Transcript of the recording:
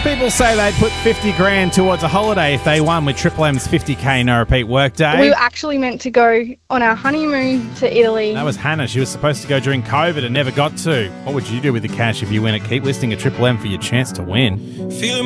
Most people say they'd put 50 grand towards a holiday if they won with Triple M's 50k no repeat workday. We were actually meant to go on our honeymoon to Italy. That was Hannah. She was supposed to go during COVID and never got to. What would you do with the cash if you win it? Keep listening to Triple M for your chance to win.